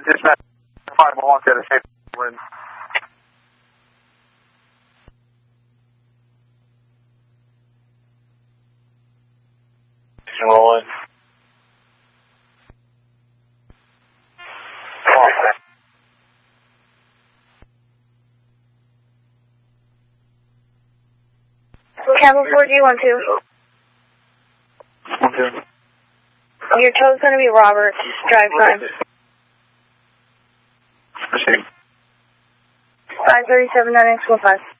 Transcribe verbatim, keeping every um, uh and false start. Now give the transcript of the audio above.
dispatch five one one to the same wind. Rolling. Capital four G one two. One two. Your toe's going to be Robert. Drive time. Proceed. five thirty-seven nine eight four five.